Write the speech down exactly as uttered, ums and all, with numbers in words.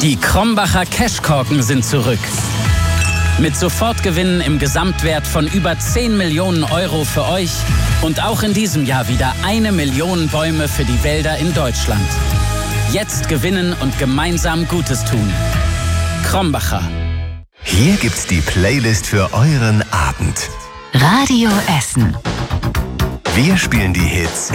Die Krombacher Cashkorken sind zurück. Mit Sofortgewinnen im Gesamtwert von über zehn Millionen Euro für euch und auch in diesem Jahr wieder eine Million Bäume für die Wälder in Deutschland. Jetzt gewinnen und gemeinsam Gutes tun. Krombacher. Hier gibt's die Playlist für euren Abend. Radio Essen. Wir spielen die Hits